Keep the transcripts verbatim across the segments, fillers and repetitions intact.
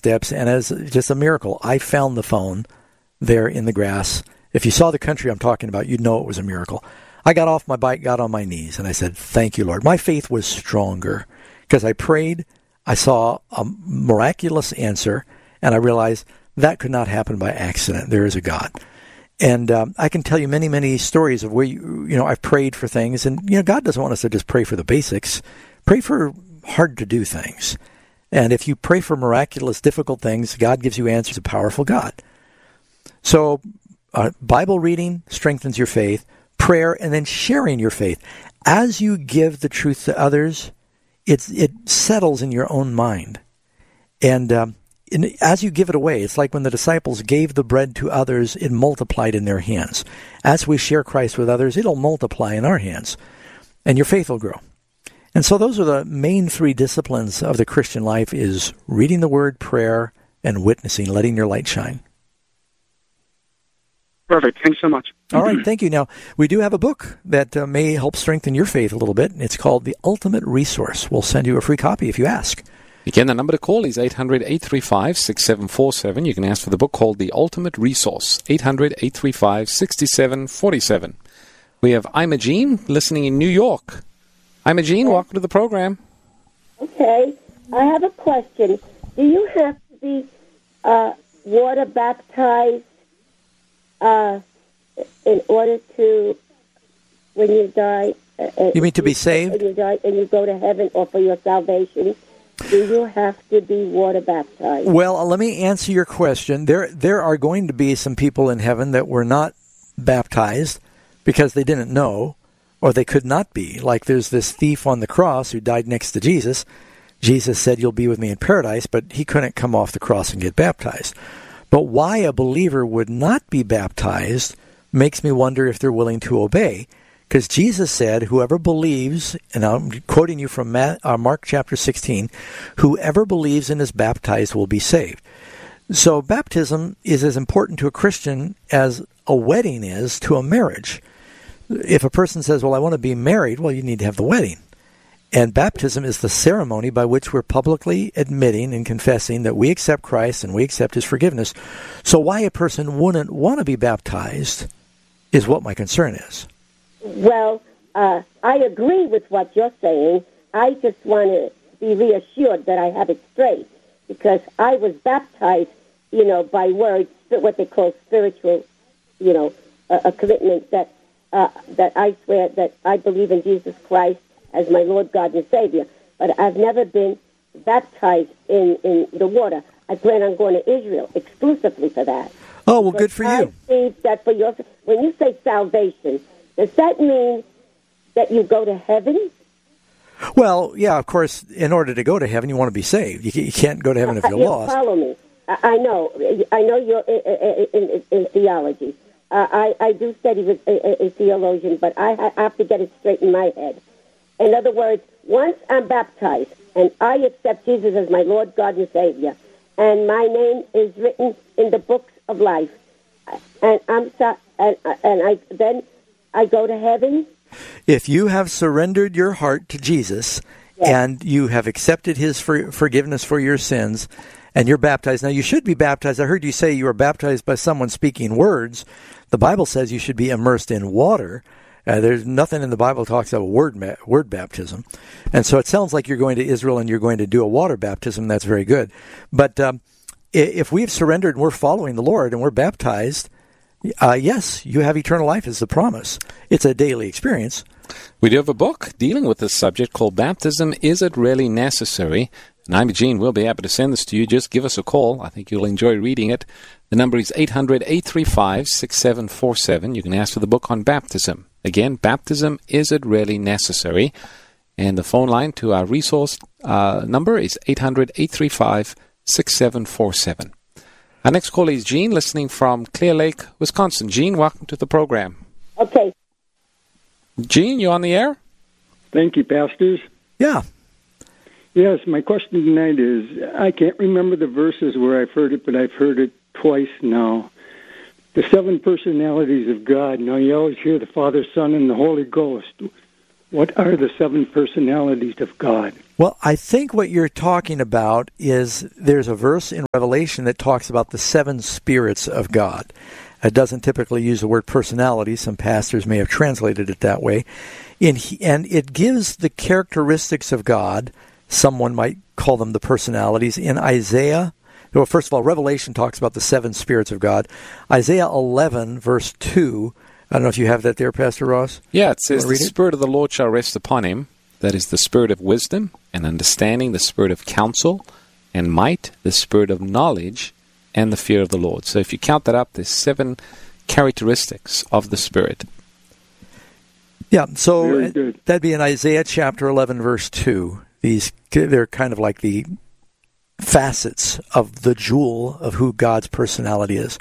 steps, and as just a miracle, I found the phone there in the grass. If you saw the country I'm talking about, you'd know it was a miracle. I got off my bike, got on my knees, and I said, thank you, Lord. My faith was stronger because I prayed, I saw a miraculous answer, and I realized that could not happen by accident. There is a God. And um, I can tell you many, many stories of where, you, you know, I've prayed for things. And, you know, God doesn't want us to just pray for the basics. Pray for hard-to-do things. And if you pray for miraculous, difficult things, God gives you answers. A powerful God. So uh, Bible reading strengthens your faith, prayer, and then sharing your faith. As you give the truth to others, it's, it settles in your own mind. And um, in, as you give it away, it's like when the disciples gave the bread to others, it multiplied in their hands. As we share Christ with others, it'll multiply in our hands, and your faith will grow. And so those are the main three disciplines of the Christian life: is reading the Word, prayer, and witnessing, letting your light shine. Perfect. Thanks so much. All right. Thank you. Now, we do have a book that uh, may help strengthen your faith a little bit. It's called The Ultimate Resource. We'll send you a free copy if you ask. Again, the number to call is eight hundred, eight three five, six seven four seven. You can ask for the book called The Ultimate Resource, eight hundred, eight three five, six seven four seven. We have Imogene listening in New York. Imogene, welcome to the program. Okay. I have a question. Do you have to be uh, water baptized uh, in order to, when you die... Uh, you mean to be saved? When you die and you go to heaven, or for your salvation... Do you have to be water baptized? Well, let me answer your question. There there are going to be some people in heaven that were not baptized because they didn't know, or they could not be. Like there's this thief on the cross who died next to Jesus. Jesus said, you'll be with me in paradise, but he couldn't come off the cross and get baptized. But why a believer would not be baptized makes me wonder if they're willing to obey. Because Jesus said, whoever believes, and I'm quoting you from Mark chapter sixteen, whoever believes and is baptized will be saved. So baptism is as important to a Christian as a wedding is to a marriage. If a person says, well, I want to be married, well, you need to have the wedding. And baptism is the ceremony by which we're publicly admitting and confessing that we accept Christ and we accept his forgiveness. So why a person wouldn't want to be baptized is what my concern is. Well, uh, I agree with what you're saying. I just want to be reassured that I have it straight, because I was baptized, you know, by words, what they call spiritual, you know, a, a commitment that uh, that I swear that I believe in Jesus Christ as my Lord, God, and Savior. But I've never been baptized in, in the water. I plan on going to Israel exclusively for that. Oh, well, good for you. I believe that for your, when you say salvation, does that mean that you go to heaven? Well, yeah, of course, in order to go to heaven, you want to be saved. You, you can't go to heaven if you're you lost. Follow me. I, I know. I know you're in, in, in theology. Uh, I, I do study with a, a theologian, but I have to get it straight in my head. In other words, once I'm baptized and I accept Jesus as my Lord, God, and Savior, and my name is written in the books of life, and I'm and, and I then... I go to heaven? If you have surrendered your heart to Jesus, yes, and you have accepted his for, forgiveness for your sins, and you're baptized. Now, you should be baptized. I heard you say you were baptized by someone speaking words. The Bible says you should be immersed in water. Uh, there's nothing in the Bible that talks about word, word baptism. And so it sounds like you're going to Israel and you're going to do a water baptism. That's very good. But um, if we've surrendered and we're following the Lord and we're baptized, Uh, yes, you have eternal life is the promise. It's a daily experience. We do have a book dealing with this subject called Baptism, Is It Really Necessary? And Imogene will be happy to send this to you. Just give us a call. I think you'll enjoy reading it. The number is eight hundred, eight three five, six seven four seven. You can ask for the book on baptism. Again, Baptism, Is It Really Necessary? And the phone line to our resource uh, number is eight hundred, eight three five, six seven four seven. Our next caller is Gene, listening from Clear Lake, Wisconsin. Gene, welcome to the program. Okay. Gene, you on the air? Thank you, pastors. Yeah. Yes, my question tonight is, I can't remember the verses where I've heard it, but I've heard it twice now. The seven personalities of God. Now, you always hear the Father, Son, and the Holy Ghost. What are the seven personalities of God? Well, I think what you're talking about is there's a verse in Revelation that talks about the seven spirits of God. It doesn't typically use the word personality. Some pastors may have translated it that way. In, and it gives the characteristics of God. Someone might call them the personalities. In Isaiah, well, first of all, Revelation talks about the seven spirits of God. Isaiah eleven, verse two, I don't know if you have that there, Pastor Ross. Yeah, it says, the it? Spirit of the Lord shall rest upon him. That is the spirit of wisdom and understanding, the spirit of counsel and might, the spirit of knowledge, and the fear of the Lord. So if you count that up, there's seven characteristics of the Spirit. Yeah, so that'd be in Isaiah chapter eleven, verse two. These, they're kind of like the facets of the jewel of who God's personality is.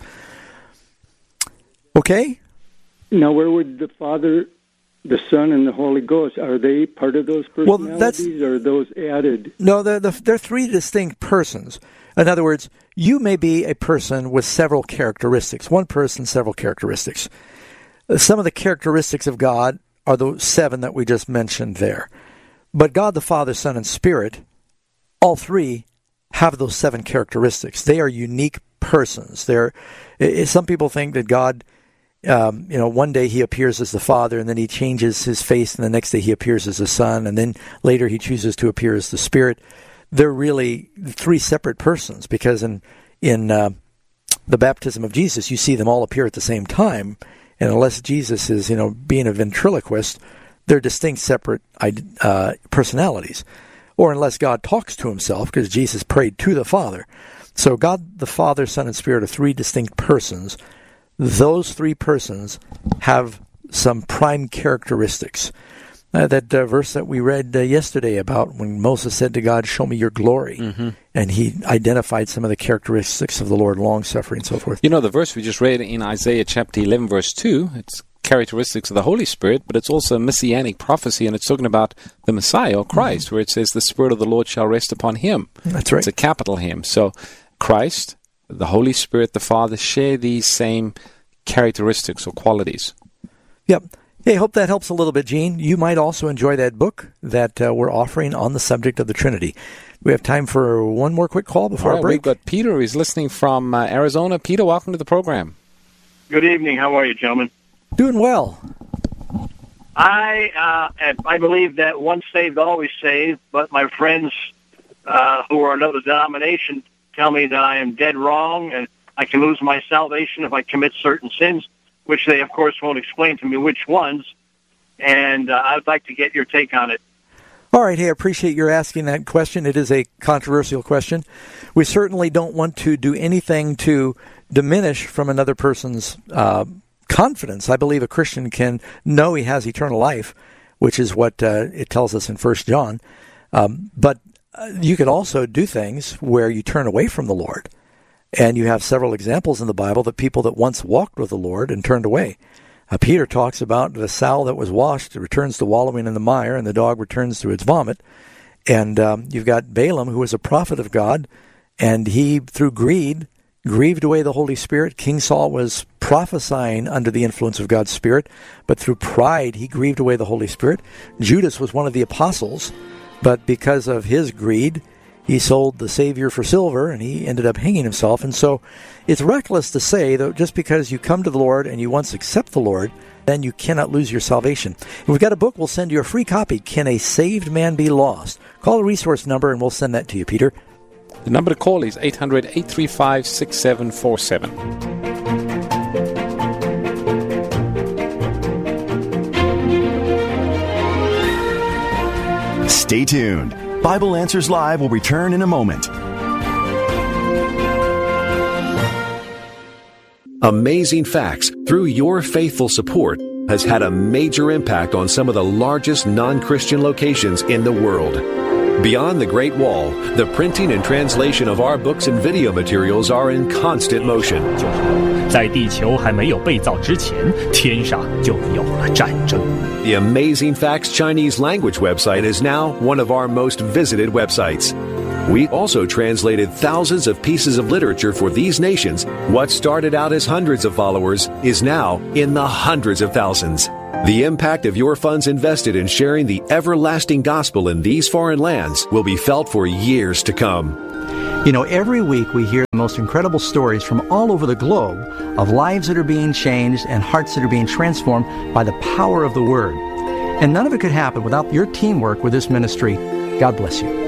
Okay? Now, where would the Father, the Son, and the Holy Ghost, are they part of those personalities, well, that's, or are those added? No, they're, they're three distinct persons. In other words, you may be a person with several characteristics. One person, several characteristics. Some of the characteristics of God are the seven that we just mentioned there. But God the Father, Son, and Spirit, all three have those seven characteristics. They are unique persons. They're, some people think that God, um, you know, one day he appears as the Father, and then he changes his face, and the next day he appears as the Son, and then later he chooses to appear as the Spirit. They're really three separate persons, because in in uh, the baptism of Jesus, you see them all appear at the same time, and unless Jesus is, you know, being a ventriloquist, they're distinct, separate uh, personalities. Or unless God talks to himself, because Jesus prayed to the Father. So God, the Father, Son, and Spirit are three distinct persons. Those three persons have some prime characteristics. Uh, that uh, verse that we read uh, yesterday about when Moses said to God, show me your glory. Mm-hmm. And he identified some of the characteristics of the Lord, long-suffering and so forth. You know, the verse we just read in Isaiah chapter eleven, verse two, it's characteristics of the Holy Spirit, but it's also a messianic prophecy, and it's talking about the Messiah, or Christ, mm-hmm. where it says, the Spirit of the Lord shall rest upon him. That's right. It's a capital him. So Christ, the Holy Spirit, the Father, share these same characteristics or qualities. Yep. Hey, hope that helps a little bit, Gene. You might also enjoy that book that uh, we're offering on the subject of the Trinity. We have time for one more quick call before All right, our break. We've got Peter, who's listening from uh, Arizona. Peter, welcome to the program. Good evening. How are you, gentlemen? Doing well. I uh, I believe that once saved, always saved, but my friends uh, who are another denomination tell me that I am dead wrong and I can lose my salvation if I commit certain sins, which they, of course, won't explain to me which ones, and uh, I'd like to get your take on it. All right. Hey, I appreciate your asking that question. It is a controversial question. We certainly don't want to do anything to diminish from another person's uh, confidence. I believe a Christian can know he has eternal life, which is what uh, it tells us in First John. Um, but uh, you could also do things where you turn away from the Lord. And you have several examples in the Bible that people that once walked with the Lord and turned away. Uh, Peter talks about the sow that was washed returns to wallowing in the mire, and the dog returns to its vomit. And um, you've got Balaam, who was a prophet of God, and he, through greed, grieved away the Holy Spirit. King Saul was prophesying under the influence of God's Spirit, but through pride, he grieved away the Holy Spirit. Judas was one of the apostles, but because of his greed, he sold the Savior for silver, and he ended up hanging himself. And so it's reckless to say that just because you come to the Lord and you once accept the Lord, then you cannot lose your salvation. If we've got a book, we'll send you a free copy, Can a Saved Man Be Lost? Call the resource number, and we'll send that to you, Peter. The number to call is eight hundred, eight three five, six seven four seven. Stay tuned. Bible Answers Live will return in a moment. Amazing Facts, through your faithful support, has had a major impact on some of the largest non-Christian locations in the world. Beyond the Great Wall, the printing and translation of our books and video materials are in constant motion. 在地球还没有被造之前，天上就有了战争。 The Amazing Facts Chinese language website is now one of our most visited websites. We also translated thousands of pieces of literature for these nations. What started out as hundreds of followers is now in the hundreds of thousands. The impact of your funds invested in sharing the everlasting gospel in these foreign lands will be felt for years to come. You know, every week we hear the most incredible stories from all over the globe of lives that are being changed and hearts that are being transformed by the power of the Word. And none of it could happen without your teamwork with this ministry. God bless you.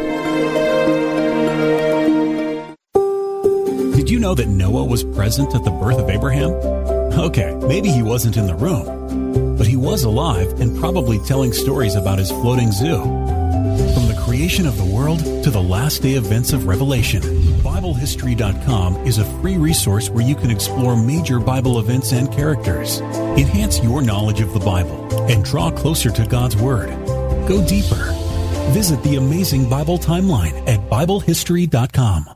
Did you know that Noah was present at the birth of Abraham? Okay, maybe he wasn't in the room, but he was alive and probably telling stories about his floating zoo. From the creation of the world to the last day events of Revelation, Bible History dot com is a free resource where you can explore major Bible events and characters, enhance your knowledge of the Bible, and draw closer to God's Word. Go deeper. Visit the amazing Bible timeline at Bible History dot com.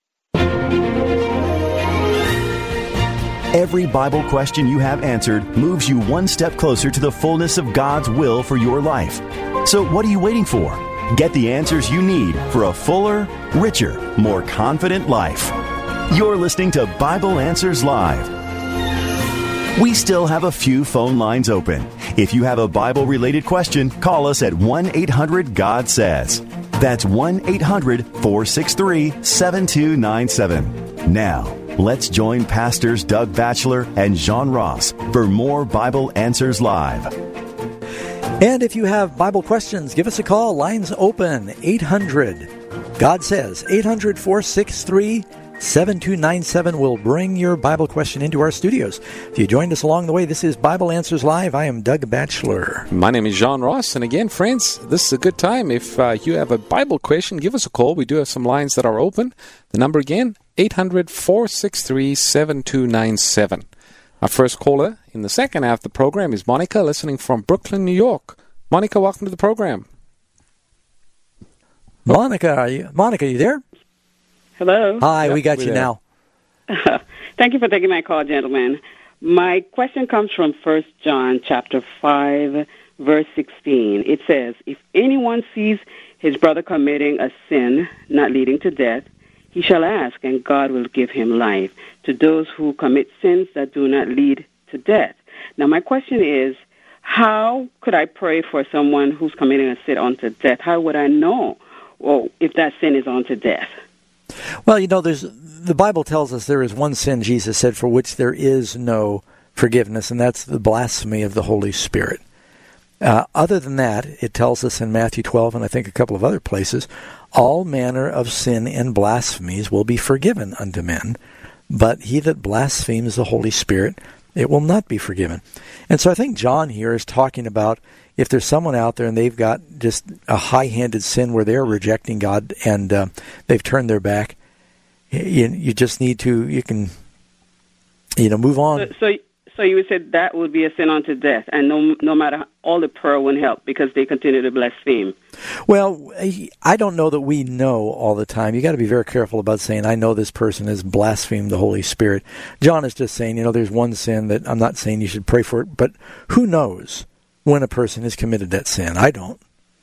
Every Bible question you have answered moves you one step closer to the fullness of God's will for your life. So what are you waiting for? Get the answers you need for a fuller, richer, more confident life. You're listening to Bible Answers Live. We still have a few phone lines open. If you have a Bible-related question, call us at one eight hundred God says. That's one eight hundred four six three seven two nine seven. Now, let's join Pastors Doug Batchelor and John Ross for more Bible Answers Live. And if you have Bible questions, give us a call. Lines open, eight hundred. God says, eight hundred four six three seven two nine seven will bring your Bible question into our studios. If you joined us along the way, this is Bible Answers Live. I am Doug Batchelor. My name is John Ross. And again, friends, this is a good time. If uh, you have a Bible question, give us a call. We do have some lines that are open. The number again, eight hundred four six three seven two nine seven. Our first caller in the second half of the program is Monica, listening from Brooklyn, New York. Monica, welcome to the program. Monica, are you, Monica, are you there? Hello. Hi, Yep, we got we're you there. now. Thank you for taking my call, gentlemen. My question comes from First John chapter five, verse sixteen. It says, if anyone sees his brother committing a sin not leading to death, he shall ask, and God will give him life to those who commit sins that do not lead to death. Now, my question is, how could I pray for someone who's committing a sin unto death? How would I know well, if that sin is unto death? Well, you know, there's the Bible tells us there is one sin, Jesus said, for which there is no forgiveness, and that's the blasphemy of the Holy Spirit. Uh, other than that, it tells us in Matthew twelve, and I think a couple of other places, all manner of sin and blasphemies will be forgiven unto men, but he that blasphemes the Holy Spirit, it will not be forgiven. And so I think John here is talking about if there's someone out there and they've got just a high-handed sin where they're rejecting God and uh, they've turned their back, you, you just need to, you can, you know, move on. So, so, so you would say that would be a sin unto death, and no, no matter all the prayer wouldn't help because they continue to blaspheme. Well, I don't know that we know all the time. You got to be very careful about saying, I know this person has blasphemed the Holy Spirit. John is just saying, you know, there's one sin that I'm not saying you should pray for it, but who knows when a person has committed that sin? I don't.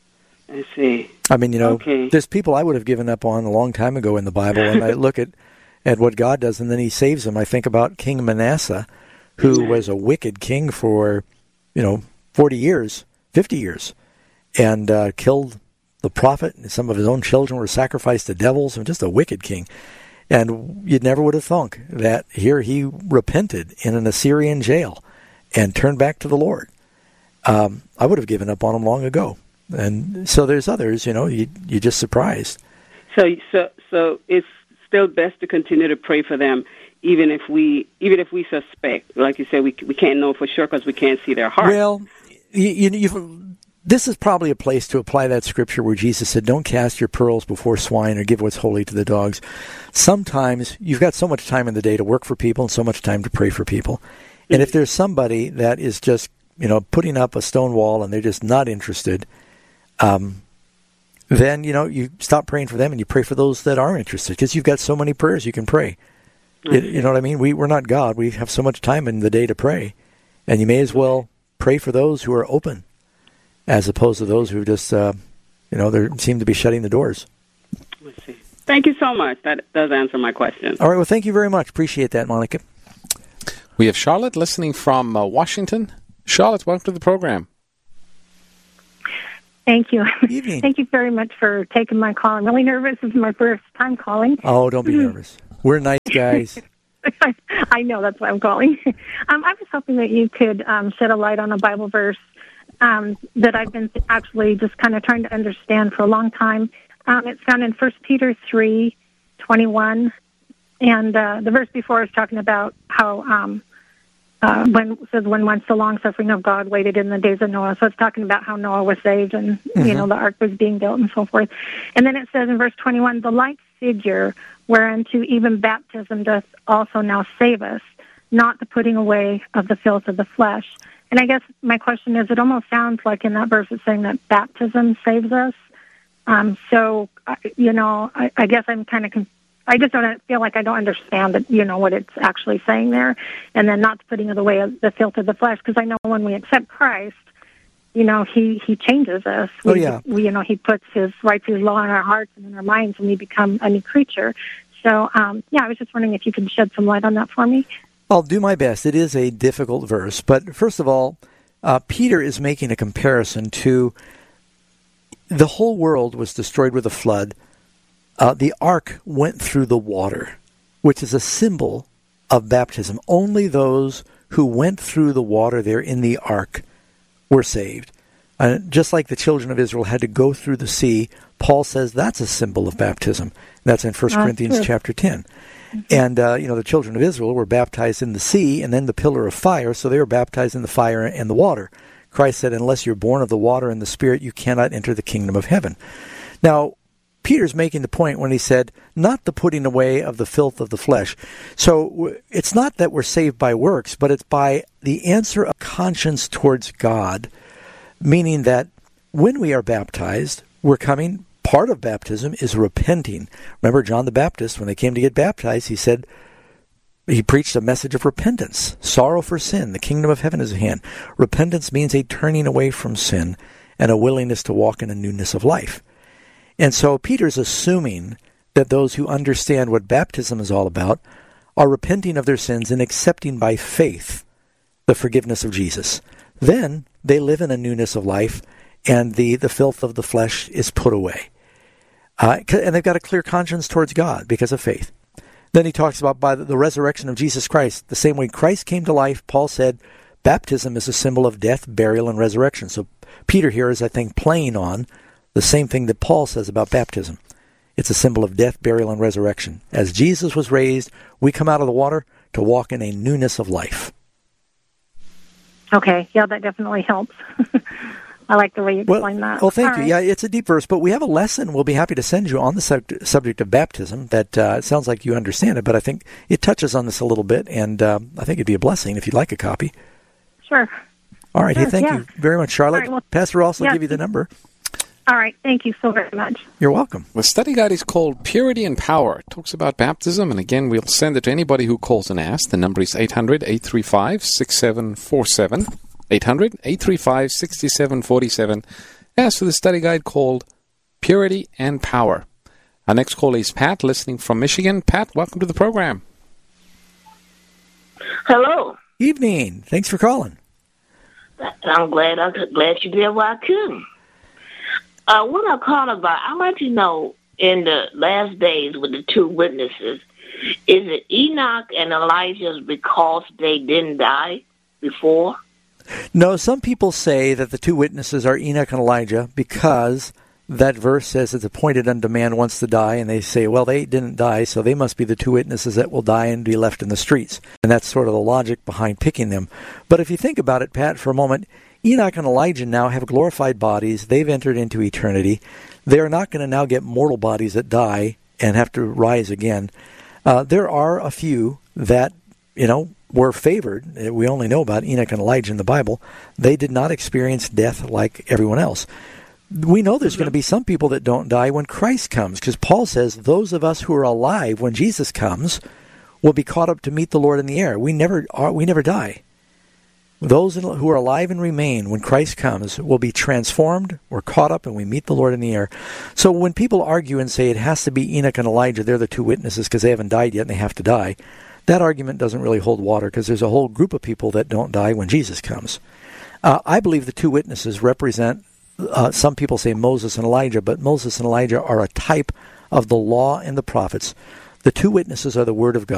I see. I mean, you know, okay. There's people I would have given up on a long time ago in the Bible, and I look at, at what God does, and then he saves them. I think about King Manasseh, who was a wicked king for, you know, forty years, fifty years, and uh, killed the prophet, and some of his own children were sacrificed to devils, and just a wicked king. And you never would have thunk that here he repented in an Assyrian jail and turned back to the Lord. Um, I would have given up on him long ago. And so there's others, you know, you, you're just surprised. So, so, so it's still best to continue to pray for them, even if we, even if we suspect, like you said, we we can't know for sure because we can't see their heart. Well, you, you, you've, this is probably a place to apply that scripture where Jesus said, "Don't cast your pearls before swine, or give what's holy to the dogs." Sometimes you've got so much time in the day to work for people, and so much time to pray for people. Mm-hmm. And if there's somebody that is just, you know, putting up a stone wall and they're just not interested, um, then, you know, you stop praying for them and you pray for those that are interested, because you've got so many prayers you can pray. Mm-hmm. You, you know what I mean? We, we're not God. We have so much time in the day to pray. And you may as well pray for those who are open as opposed to those who just, uh, you know, they seem to be shutting the doors. Let's see. Thank you so much. That does answer my question. All right. Well, thank you very much. Appreciate that, Monica. We have Charlotte listening from uh, Washington. Charlotte, welcome to the program. Thank you. Evening. Thank you very much for taking my call. I'm really nervous. This is my first time calling. Oh, don't be nervous. We're nice guys. I know, that's why I'm calling. um, I was hoping that you could um, shed a light on a Bible verse um, that I've been actually just kind of trying to understand for a long time. Um, it's found in First Peter three twenty-one, and uh, the verse before is talking about how um, uh, when it says when once the long suffering of God waited in the days of Noah. So it's talking about how Noah was saved and mm-hmm. you know the ark was being built and so forth. And then it says in verse twenty-one, the like figure whereunto even baptism doth also now save us, not the putting away of the filth of the flesh. And I guess my question is, it almost sounds like in that verse it's saying that baptism saves us. Um, so, you know, I, I guess I'm kind of, conf- I just don't feel like I don't understand that, you know, what it's actually saying there. And then not the putting away of the filth of the flesh, because I know when we accept Christ, you know, he, he changes us. We, oh, yeah. We, you know, he puts his writes his law in our hearts and in our minds, and we become a new creature. So, um, yeah, I was just wondering if you could shed some light on that for me. I'll do my best. It is a difficult verse. But first of all, uh, Peter is making a comparison to the whole world was destroyed with a flood. Uh, the ark went through the water, which is a symbol of baptism. Only those who went through the water there in the ark were saved. Uh, just like the children of Israel had to go through the sea, Paul says that's a symbol of baptism. That's in First Ah, Corinthians true. chapter ten. Mm-hmm. And, uh, you know, the children of Israel were baptized in the sea and then the pillar of fire, so they were baptized in the fire and the water. Christ said, unless you're born of the water and the Spirit, you cannot enter the kingdom of heaven. Now, Peter's making the point when he said, not the putting away of the filth of the flesh. So it's not that we're saved by works, but it's by the answer of conscience towards God, meaning that when we are baptized, we're coming, part of baptism is repenting. Remember John the Baptist, when they came to get baptized, he said, he preached a message of repentance, sorrow for sin. The kingdom of heaven is at hand. Repentance means a turning away from sin and a willingness to walk in a newness of life. And so Peter's assuming that those who understand what baptism is all about are repenting of their sins and accepting by faith the forgiveness of Jesus. Then they live in a newness of life, and the, the filth of the flesh is put away. Uh, and they've got a clear conscience towards God because of faith. Then he talks about by the resurrection of Jesus Christ. The same way Christ came to life, Paul said, baptism is a symbol of death, burial, and resurrection. So Peter here is, I think, playing on the same thing that Paul says about baptism. It's a symbol of death, burial, and resurrection. As Jesus was raised, we come out of the water to walk in a newness of life. Okay, yeah, that definitely helps. I like the way you explain well, that. Well, thank All you. right. Yeah, it's a deep verse, but we have a lesson we'll be happy to send you on the sub- subject of baptism that uh, it sounds like you understand it, but I think it touches on this a little bit, and uh, I think it'd be a blessing if you'd like a copy. Sure. All right. Sure, hey, thank yeah. you very much, Charlotte. All right, well, Pastor Ross will yeah, give you the number. All right, thank you so very much. You're welcome. The study guide is called Purity and Power. It talks about baptism, and again, we'll send it to anybody who calls and asks. The number is eight hundred, eight three five, six seven four seven. eight hundred, eight three five, six seven four seven. As for the study guide called Purity and Power. Our next call is Pat, listening from Michigan. Pat, welcome to the program. Hello. Evening. Thanks for calling. I'm glad I could, glad you did what I couldn't. Uh, what I'm calling about, I want to know in the last days with the two witnesses, is it Enoch and Elijah because they didn't die before? No, some people say that the two witnesses are Enoch and Elijah because that verse says it's appointed unto man once to die, and they say, well, they didn't die, so they must be the two witnesses that will die and be left in the streets. And that's sort of the logic behind picking them. But if you think about it, Pat, for a moment, Enoch and Elijah now have glorified bodies. They've entered into eternity. They are not going to now get mortal bodies that die and have to rise again. Uh, there are a few that, you know, were favored. We only know about Enoch and Elijah in the Bible. They did not experience death like everyone else. We know there's going to be some people that don't die when Christ comes, because Paul says those of us who are alive when Jesus comes will be caught up to meet the Lord in the air. We never are, we never die. Those who are alive and remain when Christ comes will be transformed or caught up, and we meet the Lord in the air. So when people argue and say it has to be Enoch and Elijah, they're the two witnesses because they haven't died yet and they have to die, that argument doesn't really hold water because there's a whole group of people that don't die when Jesus comes. Uh, I believe the two witnesses represent, uh, some people say Moses and Elijah, but Moses and Elijah are a type of the law and the prophets. The two witnesses are the Word of God.